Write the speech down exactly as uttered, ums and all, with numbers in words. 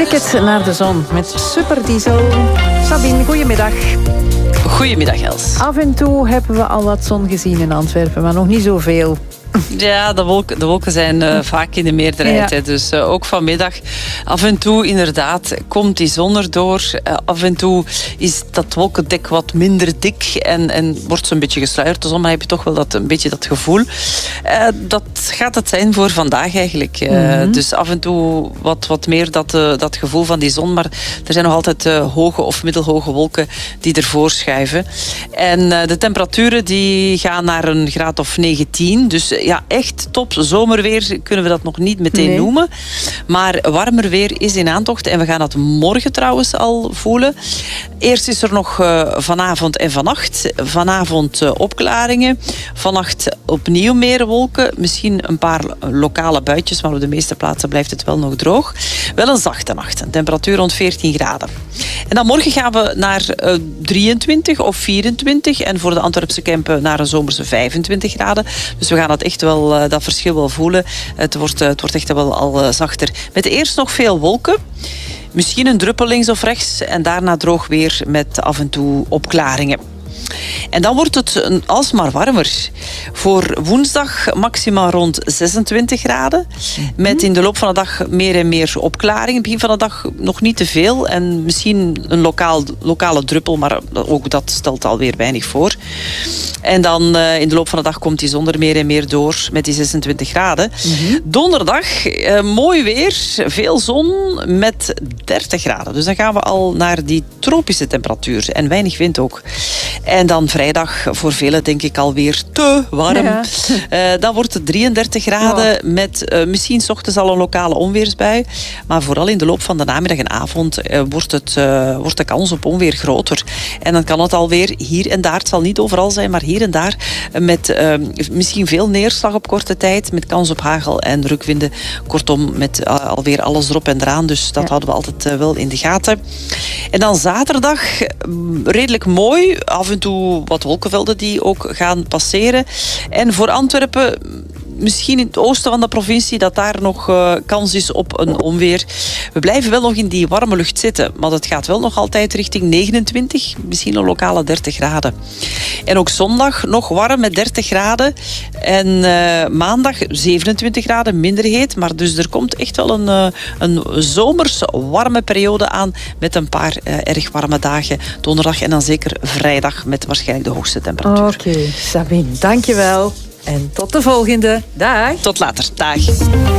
Ticket naar de zon met Superdiesel. Sabine, goedemiddag. Goedemiddag, Els. Af en toe hebben we al wat zon gezien in Antwerpen, maar nog niet zoveel. Ja, de wolken, de wolken zijn uh, vaak in de meerderheid. Ja. Hè. Dus uh, ook vanmiddag af en toe inderdaad komt die zon erdoor. Uh, af en toe is dat wolkendek wat minder dik en, en wordt zo'n beetje gesluierd. Dus dan heb je toch wel dat, een beetje dat gevoel. Uh, dat gaat het zijn voor vandaag eigenlijk. Uh, mm-hmm. Dus af en toe wat, wat meer dat, uh, dat gevoel van die zon. Maar er zijn nog altijd uh, hoge of middelhoge wolken die ervoor schuiven. En uh, de temperaturen die gaan naar een graad of negentien. Dus uh, ja, echt top zomerweer kunnen we dat nog niet meteen nee. noemen. Maar warmer weer is in aantocht. En we gaan dat morgen trouwens al voelen. Eerst is er nog uh, vanavond en vannacht. Vanavond uh, opklaringen. Vannacht opnieuw meer wolken. Misschien een paar lokale buitjes. Maar op de meeste plaatsen blijft het wel nog droog. Wel een zachte nacht. Een temperatuur rond veertien graden. En dan morgen gaan we naar uh, drieëntwintig of vierentwintig. En voor de Antwerpse Kempen naar een zomerse vijfentwintig graden. Dus we gaan dat echt wel, uh, dat verschil wel voelen. Het wordt, uh, het wordt echt wel al uh, zachter. Met eerst nog veel wolken. Misschien een druppel links of rechts. En daarna droog weer met af en toe opklaringen. En dan wordt het alsmaar warmer. Voor woensdag maximaal rond zesentwintig graden. Met in de loop van de dag meer en meer opklaringen. Begin van de dag nog niet te veel. En misschien een lokaal, lokale druppel, maar ook dat stelt alweer weinig voor. En dan uh, in de loop van de dag komt die zon er meer en meer door met die zesentwintig graden. Mm-hmm. Donderdag, uh, mooi weer, veel zon met dertig graden. Dus dan gaan we al naar die tropische temperatuur. En weinig wind ook. En dan vrijdag voor velen denk ik alweer te warm. Ja. Uh, dan wordt het drieëndertig graden wow. met uh, misschien 's ochtends al een lokale onweersbui. Maar vooral in de loop van de namiddag en avond uh, wordt, het, uh, wordt de kans op onweer groter. En dan kan het alweer hier en daar, het zal niet overal zijn, maar hier en daar met uh, misschien veel neerslag op korte tijd, met kans op hagel en rukwinden. Kortom, met uh, alweer alles erop en eraan. Dus dat ja. houden we altijd uh, wel in de gaten. En dan zaterdag, redelijk mooi. Af en toe wat wolkenvelden die ook gaan passeren. En voor Antwerpen, misschien in het oosten van de provincie, dat daar nog uh, kans is op een onweer. We blijven wel nog in die warme lucht zitten, maar het gaat wel nog altijd richting negenentwintig, misschien een lokale dertig graden. En ook zondag nog warm met dertig graden. En uh, maandag zevenentwintig graden, minder heet. Maar dus er komt echt wel een, uh, een zomers warme periode aan met een paar uh, erg warme dagen. Donderdag en dan zeker vrijdag met waarschijnlijk de hoogste temperatuur. Oké, okay, Sabine, dankjewel. En tot de volgende. Dag. Tot later. Dag.